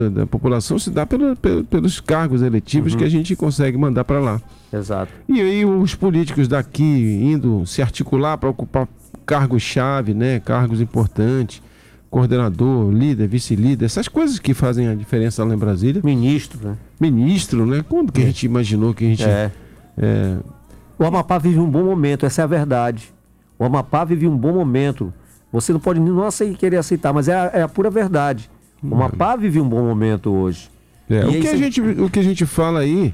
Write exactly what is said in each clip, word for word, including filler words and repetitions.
da população se dá pelo, pelo, pelos cargos eletivos, uhum, que a gente consegue mandar para lá. Exato. E aí os políticos daqui indo se articular para ocupar cargos-chave, né? Cargos importantes, coordenador, líder, vice-líder, essas coisas que fazem a diferença lá em Brasília. Ministro, né? Ministro, né? Quando que é. a gente imaginou que a gente... É. É... O Amapá vive um bom momento, essa é a verdade. O Amapá vive um bom momento. Você não pode não aceitar, querer aceitar, mas é a, é a pura verdade. O Amapá vive um bom momento hoje. É, o, que a gente, o que a gente fala aí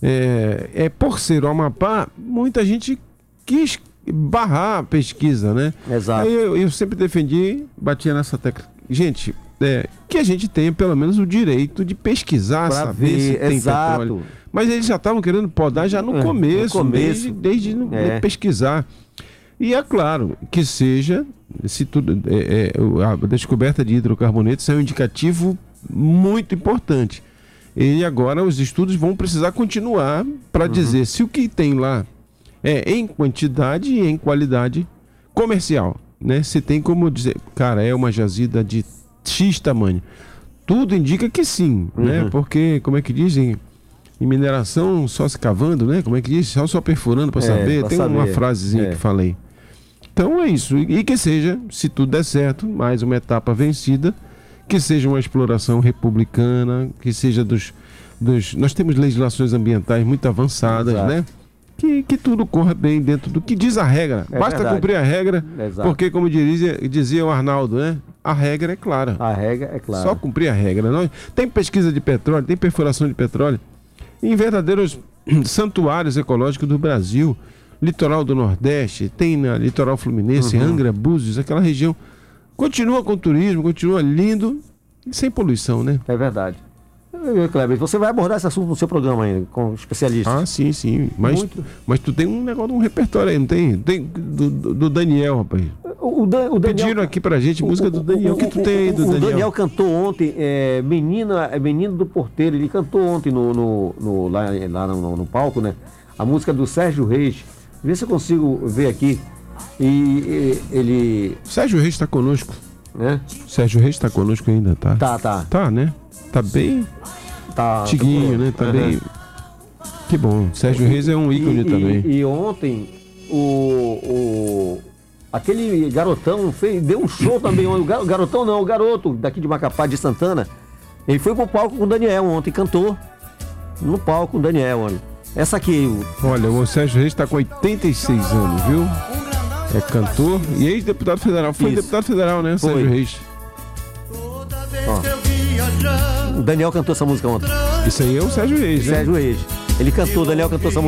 é, é por ser o Amapá, muita gente quis barrar a pesquisa, né? Exato. Aí eu, eu sempre defendi, batia nessa tecla. Gente, é, que a gente tenha pelo menos o direito de pesquisar, pra saber ver, se tem exato. petróleo. Mas eles já estavam querendo podar já no é, começo, no começo. desde, desde é. pesquisar. E é claro que seja, se tudo, é, é, a descoberta de hidrocarbonetos é um indicativo muito importante. E agora os estudos vão precisar continuar para uhum. dizer se o que tem lá é em quantidade e em qualidade comercial, né? Se tem como dizer, cara, é uma jazida de X tamanho. Tudo indica que sim, uhum. né? Porque, como é que dizem, em mineração só se cavando, né? Como é que diz? Só, só perfurando para é, saber. Pra tem saber. uma frasezinha é. que falei. Então é isso. E que seja, se tudo der certo, mais uma etapa vencida, que seja uma exploração republicana, que seja dos... dos... Nós temos legislações ambientais muito avançadas, Exato. né? Que, que tudo corra bem dentro do que diz a regra. É Basta verdade. cumprir a regra, Exato. porque, como dizia, dizia o Arnaldo, né? A regra é clara. A regra é clara. Só cumprir a regra. Não? Tem pesquisa de petróleo, tem perfuração de petróleo em verdadeiros santuários ecológicos do Brasil. Litoral do Nordeste, tem na Litoral Fluminense, uhum. Angra, Búzios, aquela região. Continua com turismo, continua lindo e sem poluição, né? É verdade. Kleber, você vai abordar esse assunto no seu programa ainda, com especialistas. Ah, sim, sim. Mas, mas tu tem um negócio, um repertório aí, não tem? Tem do, do Daniel, rapaz. O, Dan, o Daniel, Pediram aqui pra gente música o, do Daniel. O, o que tu tem aí do o, Daniel? O Daniel cantou ontem, é, menina, é Menino do Porteiro, ele cantou ontem no, no, no, lá, lá no, no palco, né? A música do Sérgio Reis. Vê se eu consigo ver aqui. E, e ele... Sérgio Reis está conosco. Né? Sérgio Reis está conosco ainda, tá? Tá, tá. Tá, né? Tá bem... Tá, Tiguinho, tá né? Tá uhum. bem... Que bom. Sérgio Reis é um ícone e, também. E, e ontem, o, o... aquele garotão fez, deu um show também. O garotão não, o garoto daqui de Macapá, de Santana. Ele foi pro palco com o Daniel ontem, cantou no palco com o Daniel, olha. Essa aqui... O... Olha, o Sérgio Reis está com oitenta e seis anos, viu? É cantor e ex-deputado federal. Foi Isso. deputado federal, né, Foi. Sérgio Reis? Ó. O Daniel cantou essa música ontem. Isso aí é o Sérgio Reis, né? Sérgio Reis. Ele cantou, o Daniel cantou essa música.